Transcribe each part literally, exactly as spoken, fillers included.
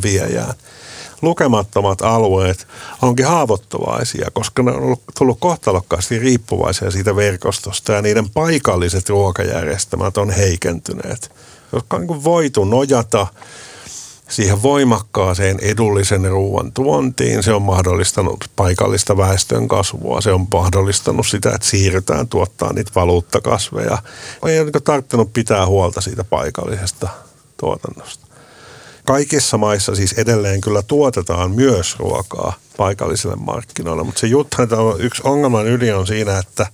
viejään. Lukemattomat alueet onkin haavoittuvaisia, koska ne on tullut kohtalokkaasti riippuvaisia siitä verkostosta ja niiden paikalliset ruokajärjestelmät on heikentyneet, jotka on niin kuin voitu nojata siihen voimakkaaseen edullisen ruoan tuontiin. Se on mahdollistanut paikallista väestön kasvua. Se on mahdollistanut sitä, että siirrytään tuottaa niitä valuuttakasveja. Ei ole niin tarttunut pitää huolta siitä paikallisesta tuotannosta. Kaikissa maissa siis edelleen kyllä tuotetaan myös ruokaa paikallisille markkinoille, mutta se juttu, että yksi ongelman ydin on siinä, että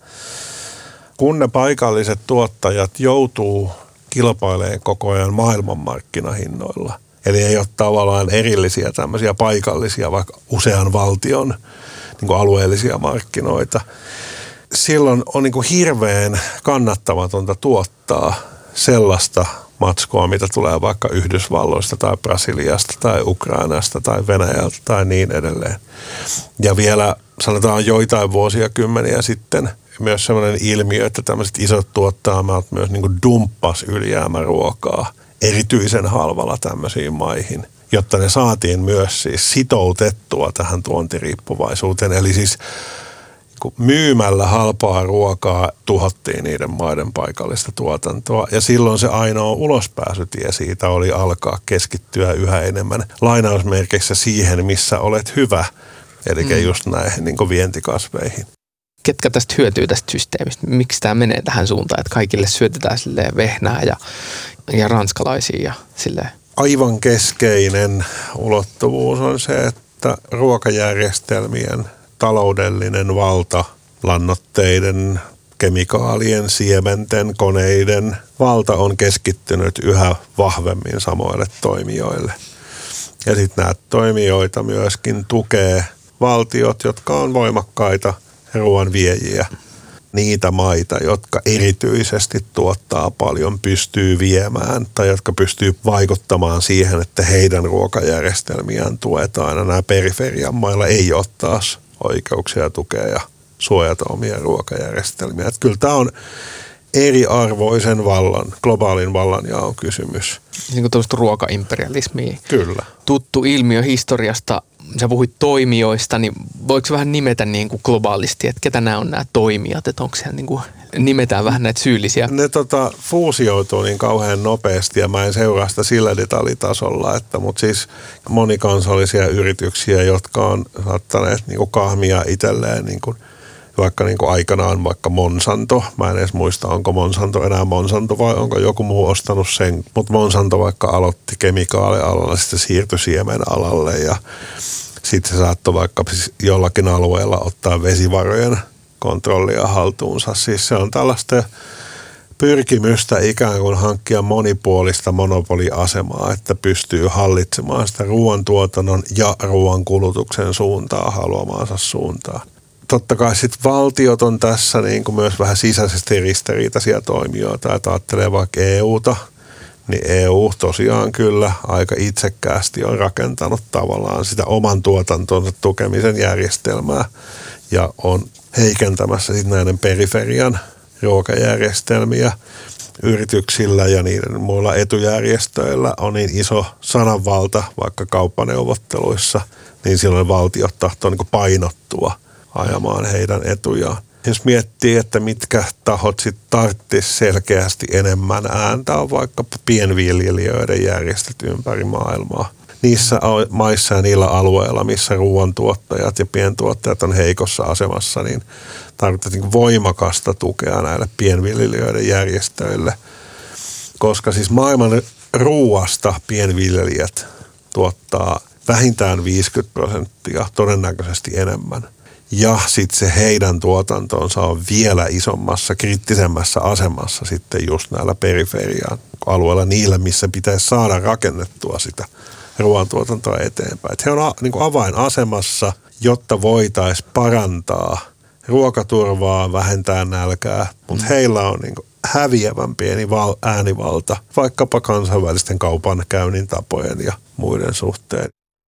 kun ne paikalliset tuottajat joutuu kilpailemaan koko ajan maailmanmarkkinahinnoilla, eli ei ole tavallaan erillisiä tämmöisiä paikallisia, vaikka usean valtion niin kuin alueellisia markkinoita. Silloin on niin kuin hirveän kannattamatonta tuottaa sellaista matskua, mitä tulee vaikka Yhdysvalloista tai Brasiliasta tai Ukrainasta tai Venäjältä tai niin edelleen. Ja vielä sanotaan joitain vuosia kymmeniä sitten myös sellainen ilmiö, että tämmöiset isot tuottamat myös niin kuin dumppas ylijäämäruokaa erityisen halvalla tämmöisiin maihin, jotta ne saatiin myös siis sitoutettua tähän tuontiriippuvaisuuteen. Eli siis myymällä halpaa ruokaa tuhottiin niiden maiden paikallista tuotantoa ja silloin se ainoa ulospääsytie siitä oli alkaa keskittyä yhä enemmän lainausmerkeissä siihen, missä olet hyvä, eli mm. just näihin niin kuin vientikasveihin. Ketkä tästä hyötyy tästä systeemistä? Miksi tämä menee tähän suuntaan, että kaikille syötetään silleen vehnää ja, ja ranskalaisia ja silleen? Aivan keskeinen ulottuvuus on se, että ruokajärjestelmien taloudellinen valta, lannoitteiden, kemikaalien, siementen, koneiden valta on keskittynyt yhä vahvemmin samoille toimijoille. Ja sitten näitä toimijoita myöskin tukee valtiot, jotka on voimakkaita ruoan viejiä. Niitä maita, jotka erityisesti tuottaa paljon, pystyy viemään tai jotka pystyy vaikuttamaan siihen, että heidän ruokajärjestelmiään tuetaan. Ja nämä periferian mailla ei ole taas oikeuksia tukea ja suojata omia ruokajärjestelmiä. Että kyllä tämä on eriarvoisen vallan, globaalin vallanjaon kysymys. Niin kuin tuollaista ruokaimperialismia. Kyllä. Tuttu ilmiö historiasta. Sä puhuit toimijoista, niin voiko vähän nimetä niin kuin globaalisti, että ketä nämä on nämä toimijat, että onko siellä niin kuin, nimetään vähän näitä syyllisiä? Ne tota, fuusioituu niin kauhean nopeasti ja mä en seuraa sitä sillä detaljitasolla, että mutta siis monikansallisia yrityksiä, jotka on saattaneet niin kuin kahmia itselleen niin kuin vaikka niin kuin aikanaan vaikka Monsanto, mä en edes muista, onko Monsanto enää Monsanto vai onko joku muu ostanut sen, mutta Monsanto vaikka aloitti kemikaalialalla, sitten siirtyi siemenalalle ja sitten se saattoi vaikka jollakin alueella ottaa vesivarojen kontrollia haltuunsa. Siis se on tällaista pyrkimystä ikään kuin hankkia monipuolista monopoliasemaa, että pystyy hallitsemaan sitä ruoantuotannon ja ruoan kulutuksen suuntaa haluamaansa suuntaan. Totta kai sitten valtiot on tässä niin kuin myös vähän sisäisesti ristiriitaisia toimijoita, että ajattelee vaikka E U:ta, niin E U tosiaan kyllä aika itsekkäästi on rakentanut tavallaan sitä oman tuotantonsa tukemisen järjestelmää ja on heikentämässä sitten näiden periferian ruokajärjestelmiä. Yrityksillä ja niiden muilla etujärjestöillä on niin iso sananvalta vaikka kauppaneuvotteluissa, niin silloin valtiot tahtoo niin kuin painottua ajamaan heidän etujaan. Jos miettii, että mitkä tahot sitten tarvitsisi selkeästi enemmän ääntä, on vaikka pienviljelijöiden järjestöt ympäri maailmaa. Niissä maissa ja niillä alueilla, missä ruoantuottajat ja pientuottajat on heikossa asemassa, niin tarvitaan voimakasta tukea näille pienviljelijöiden järjestöille. Koska siis maailman ruuasta pienviljelijät tuottaa vähintään viisikymmentä prosenttia, todennäköisesti enemmän. Ja sitten se heidän tuotantonsa on vielä isommassa, kriittisemmässä asemassa sitten just näillä periferian alueilla, niillä, missä pitäisi saada rakennettua sitä ruoantuotantoa eteenpäin. Et he on niin kuin avainasemassa, jotta voitaisiin parantaa ruokaturvaa, vähentää nälkää, mutta heillä on niin kuin häviävän pieni val- äänivalta vaikkapa kansainvälisten kaupankäynnin tapojen ja muiden suhteen.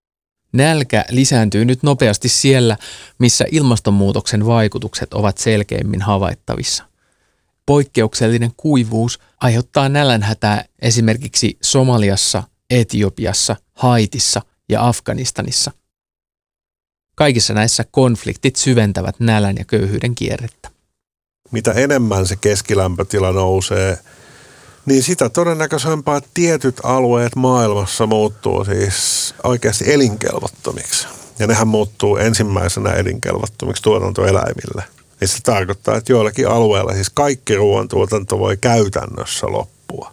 Nälkä lisääntyy nyt nopeasti siellä, missä ilmastonmuutoksen vaikutukset ovat selkeimmin havaittavissa. Poikkeuksellinen kuivuus aiheuttaa nälänhätää esimerkiksi Somaliassa, Etiopiassa, Haitissa ja Afganistanissa. Kaikissa näissä konfliktit syventävät nälän ja köyhyyden kierrettä. Mitä enemmän se keskilämpötila nousee, niin sitä todennäköisempää tietyt alueet maailmassa muuttuu siis oikeasti elinkelvottomiksi. Ja nehän muuttuu ensimmäisenä elinkelvottomiksi tuotantoeläimille. Niin se tarkoittaa, että joillakin alueilla siis kaikki ruoantuotanto voi käytännössä loppua.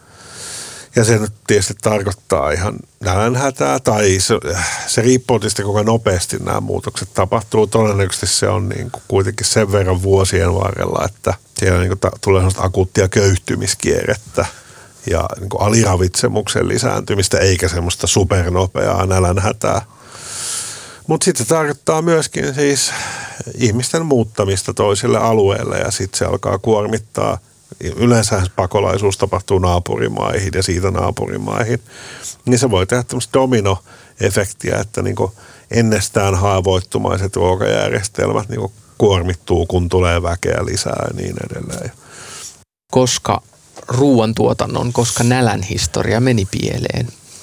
Ja se nyt tietysti tarkoittaa ihan nälänhätää, tai se, se riippuu tietysti kuinka nopeasti nämä muutokset tapahtuu. Todennäköisesti se on niin kuin kuitenkin sen verran vuosien varrella, että siellä niin kuin ta- tulee sellaista akuuttia köyhtymiskierrettä ja niin kuin aliravitsemuksen lisääntymistä, eikä semmoista supernopeaa nälänhätää. Mutta sitten se tarkoittaa myöskin siis ihmisten muuttamista toisille alueille, ja sitten se alkaa kuormittaa. Yleensä pakolaisuus tapahtuu naapurimaihin ja siitä naapurimaihin, niin se voi tehdä tämmöistä dominoefektiä, että niin kuin ennestään haavoittumaiset ruokajärjestelmät niin kuin kuormittuu, kun tulee väkeä lisää ja niin edelleen. Koska ruoantuotannon, koska nälän historia meni pieleen?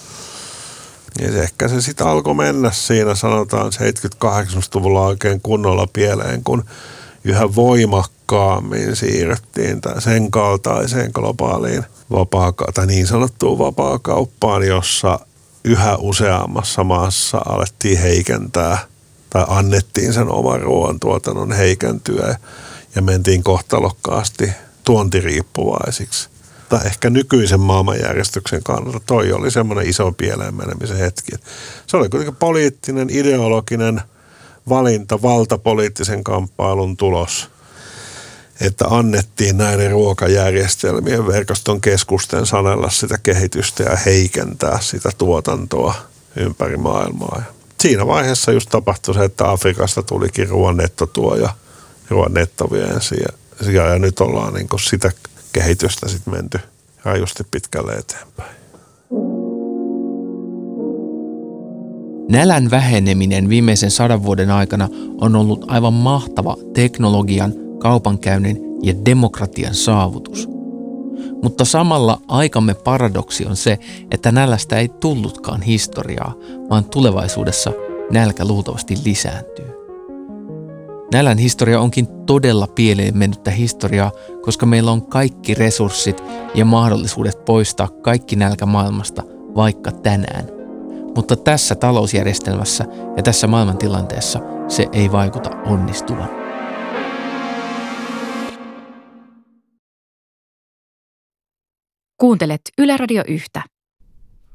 Ja se ehkä se sitten alkoi mennä siinä, sanotaan seitsemänkymmentä-kahdeksankymmentäluvulla oikein kunnolla pieleen, kun yhä voimakkaammin siirryttiin sen kaltaiseen globaaliin vapaaka- tai niin sanottuun vapaakauppaan, jossa yhä useammassa maassa alettiin heikentää tai annettiin sen oman ruoantuotannon heikentyä ja mentiin kohtalokkaasti tuontiriippuvaisiksi. Tai ehkä nykyisen maailmanjärjestyksen kannalta toi oli semmoinen iso pieleen menemisen hetki. Se oli kuitenkin poliittinen, ideologinen valinta, valtapoliittisen kamppailun tulos, että annettiin näiden ruokajärjestelmien verkoston keskusten sanella sitä kehitystä ja heikentää sitä tuotantoa ympäri maailmaa. Siinä vaiheessa just tapahtui se, että Afrikasta tulikin ruoan nettotuoja, ruoan nettoviensi ja, ja nyt ollaan niin kuin sitä kehitystä sitten menty rajusti pitkälle eteenpäin. Nälän väheneminen viimeisen sadan vuoden aikana on ollut aivan mahtava teknologian, kaupankäynnin ja demokratian saavutus. Mutta samalla aikamme paradoksi on se, että nälästä ei tullutkaan historiaa, vaan tulevaisuudessa nälkä luultavasti lisääntyy. Nälän historia onkin todella pieleen mennyttä historiaa, koska meillä on kaikki resurssit ja mahdollisuudet poistaa kaikki nälkä maailmasta vaikka tänään. Mutta tässä talousjärjestelmässä ja tässä maailmantilanteessa se ei vaikuta onnistuvan. Kuuntelet Yle Radio Yhtä.